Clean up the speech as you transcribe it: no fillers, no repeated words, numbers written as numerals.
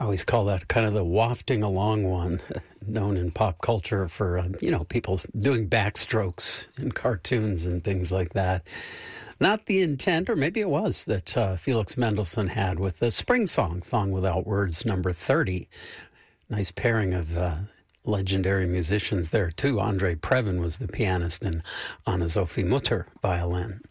I always call that kind of the wafting along one, known in pop culture for, people doing backstrokes in cartoons and things like that. Not the intent, or maybe it was, that Felix Mendelssohn had with the Spring Song Without Words, number 30. Nice pairing of legendary musicians there, too. Andre Previn was the pianist and Anna-Sophie Mutter, violin.